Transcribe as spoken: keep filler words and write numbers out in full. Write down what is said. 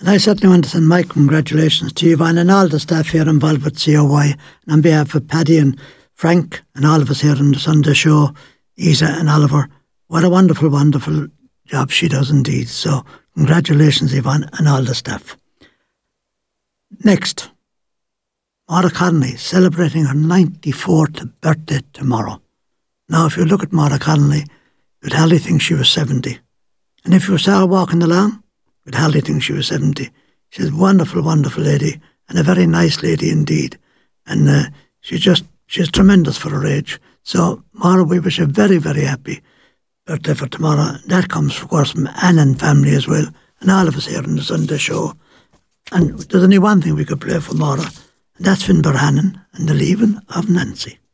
And I certainly want to send my congratulations to Yvonne and all the staff here involved with C O Y. And on behalf of Paddy and Frank and all of us here on the Sunday show, Isa and Oliver, what a wonderful, wonderful job she does indeed. So congratulations, Yvonne, and all the staff. Next, Maura Connolly celebrating her ninety-fourth birthday tomorrow. Now, if you look at Maura Connolly, you'd hardly think she was seventy. And if you saw her walking along, you'd hardly think she was seventy. She's a wonderful, wonderful lady, and a very nice lady indeed. And uh, she's just, she's tremendous for her age. So, Maura, we wish you a very, very happy birthday for tomorrow. That comes, of course, from Anne and family as well, and all of us here on the Sunday show. And there's only one thing we could play for Maura, and that's Finbar Hannon and the Leaving of Nancy.